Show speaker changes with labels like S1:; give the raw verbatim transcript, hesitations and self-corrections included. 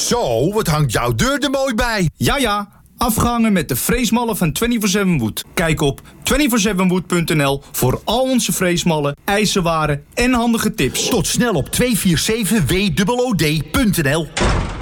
S1: Zo, wat hangt jouw deur er mooi bij.
S2: Ja, ja. Afgehangen met de freesmallen van vierentwintig zeven Wood. Kijk op vierentwintig zeven wood punt n l voor al onze freesmallen, ijzerwaren en handige tips.
S1: Tot snel op tweehonderdzeventig w o o d punt n l.